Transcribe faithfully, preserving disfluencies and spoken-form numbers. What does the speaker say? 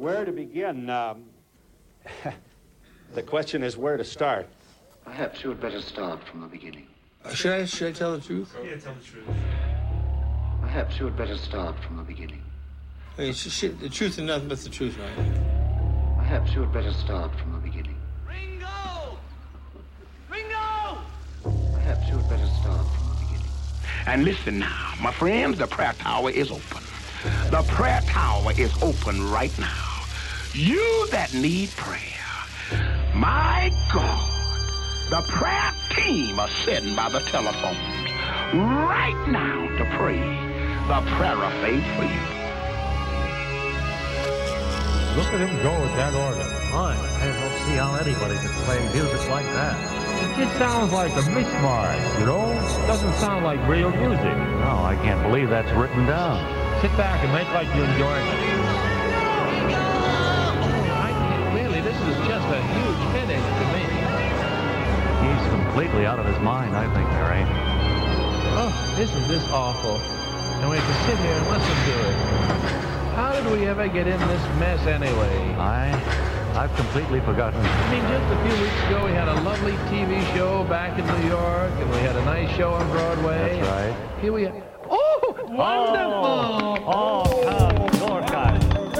where to begin? Um, the question is where to start. Perhaps you had better start from the beginning. Uh, should I should I tell the truth? Yeah, tell the truth. Perhaps you had better start from the beginning. I mean, sh- sh- the truth and nothing but the truth, right? Perhaps you had better start from the beginning. Ringo! Ringo! Perhaps you had better start from the beginning. And listen now, my friends, the prayer tower is open. The prayer tower is open right now. You that need prayer, my God, the prayer team are sitting by the telephone right now to pray the prayer of faith for you. Look at him go with that organ. My, I don't see how anybody can play music like that. It just sounds like a mishmash, you know? Doesn't sound like real music. No, I can't believe that's written down. Sit back and make like you're enjoying it. I can't really. This is just a huge headache to me. He's completely out of his mind, I think, Harry. Oh, isn't this awful? And we have to sit here and listen to it. How did we ever get in this mess anyway? I, I've completely forgotten. I mean, just a few weeks ago, we had a lovely T V show back in New York, and we had a nice show on Broadway. That's right. Here we are. Oh, wonderful! Oh, oh